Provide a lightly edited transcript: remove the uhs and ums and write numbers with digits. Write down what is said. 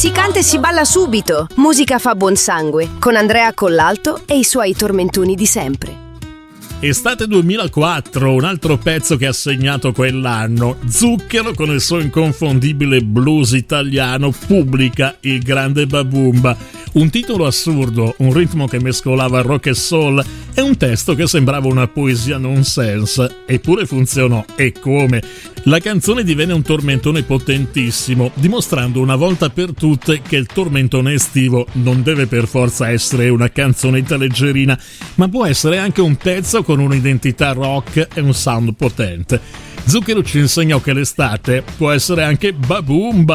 Si canta e si balla subito. Musica fa buon sangue, con Andrea Collalto e i suoi tormentoni di sempre. Estate 2004, un altro pezzo che ha segnato quell'anno. Zucchero con il suo inconfondibile blues italiano pubblica Il Grande Babumba. Un titolo assurdo, un ritmo che mescolava rock e soul e un testo che sembrava una poesia nonsense, eppure funzionò, e come. La canzone divenne un tormentone potentissimo, dimostrando una volta per tutte che il tormentone estivo non deve per forza essere una canzonetta leggerina, ma può essere anche un pezzo con un'identità rock e un sound potente. Zucchero ci insegnò che l'estate può essere anche babumba.